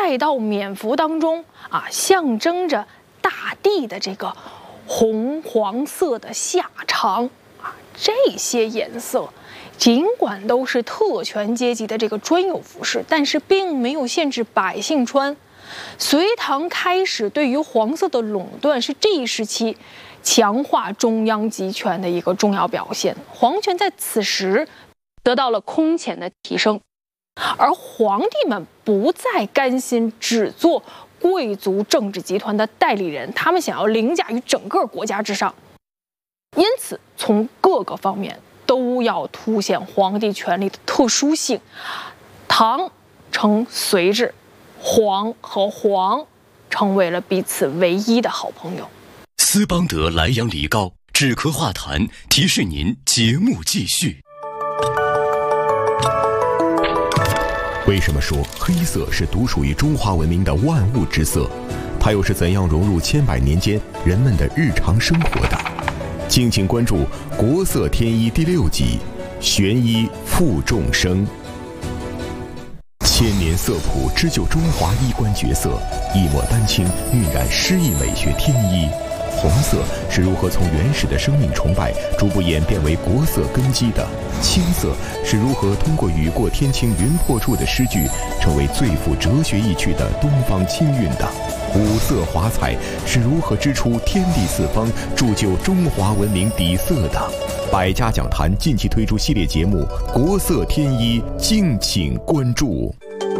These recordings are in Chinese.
戴到冕服当中啊，象征着大地的这个红黄色的下场啊，这些颜色尽管都是特权阶级的这个专有服饰，但是并没有限制百姓穿。隋唐开始对于黄色的垄断是这一时期强化中央集权的一个重要表现，皇权在此时得到了空前的提升，而皇帝们不再甘心只做贵族政治集团的代理人，他们想要凌驾于整个国家之上，因此从各个方面都要凸显皇帝权力的特殊性。唐称隋制，皇和皇成为了彼此唯一的好朋友。 斯邦德莱阳梨膏止咳化痰，提示您节目继续。 为什么说黑色是独属于中华文明的万物之色？它又是怎样融入千百年间人们的日常生活的？敬请关注《国色天衣》第6集《玄衣负众生》。千年色谱织就中华衣冠绝色，一抹丹青晕染诗意美学天衣。红色是如何从原始的生命崇拜逐步演变为国色根基的？青色是如何通过雨过天晴云破处的诗句，成为最富哲学意趣的东方清韵的？五色华彩是如何织出天地四方，铸就中华文明底色的？百家讲坛近期推出系列节目《国色天衣》，敬请关注。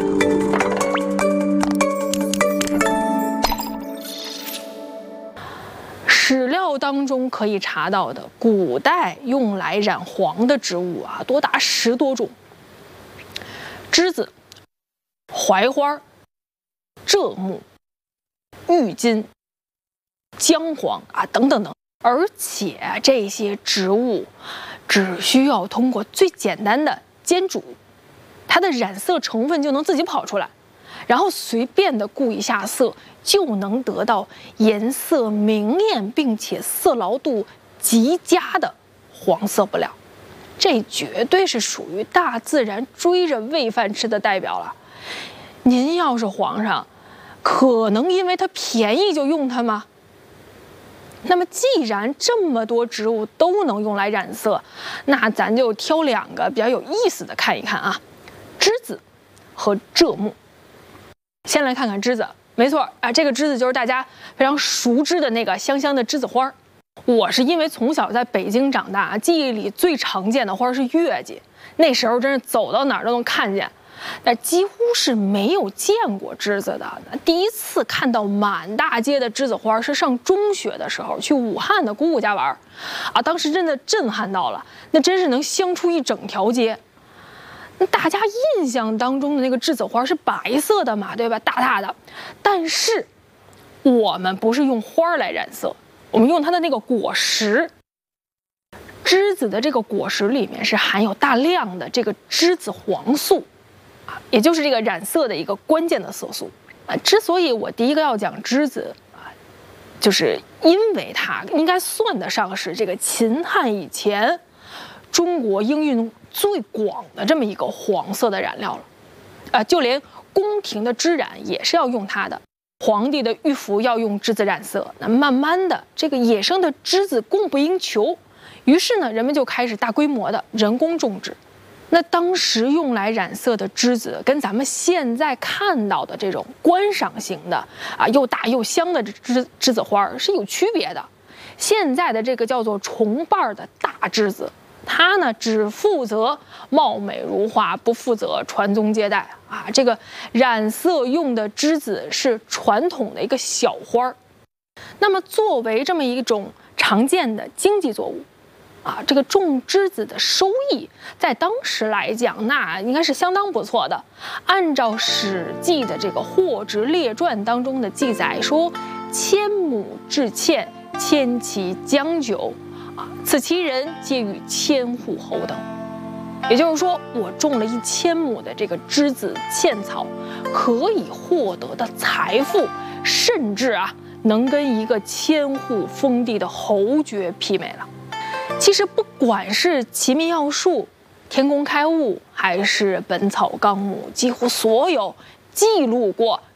史料当中可以查到的古代用来染黄的植物啊，多达10多种：栀子、槐花、柘木、郁金、姜黄啊等等等。而且这些植物只需要通过最简单的煎煮，它的染色成分就能自己跑出来，然后随便的顾一下色，就能得到颜色明艳并且色牢度极佳的黄色布料。这绝对是属于大自然追着喂饭吃的代表了。您要是皇上，可能因为它便宜就用它吗？那么既然这么多植物都能用来染色，那咱就挑2个比较有意思的看一看啊，栀子和柘木。先来看看栀子，没错啊，这个栀子就是大家非常熟知的那个香香的栀子花。我是因为从小在北京长大，记忆里最常见的花是月季，那时候真是走到哪儿都能看见，但几乎是没有见过栀子的。第一次看到满大街的栀子花是上中学的时候，去武汉的姑姑家玩啊，当时真的震撼到了，那真是能香出一整条街。那大家印象当中的那个栀子花是白色的嘛，对吧？大大的，但是我们不是用花来染色，我们用它的那个果实。栀子的这个果实里面是含有大量的这个栀子黄素，也就是这个染色的一个关键的色素。之所以我第一个要讲栀子就是因为它应该算得上是这个秦汉以前中国应用最广的这么一个黄色的染料了。就连宫廷的织染也是要用它的，皇帝的御服要用栀子染色。那慢慢的，这个野生的栀子供不应求，于是呢，人们就开始大规模的人工种植。那当时用来染色的栀子，跟咱们现在看到的这种观赏型的又大又香的栀子花是有区别的。现在的这个叫做重瓣的大栀子，它呢只负责貌美如花，不负责传宗接代啊。这个染色用的栀子是传统的一个小花。那么作为这么一种常见的经济作物这个种栀子的收益在当时来讲，那应该是相当不错的。按照《史记》的这个《货殖列传》当中的记载说，1000亩制堑，千其将久此其人皆与千户侯等。也就是说，我种了1000亩的这个栀子茜草，可以获得的财富，甚至能跟一个千户封地的侯爵媲美了。其实不管是《齐民要术》《天工开物》还是《本草纲目》，几乎所有记录过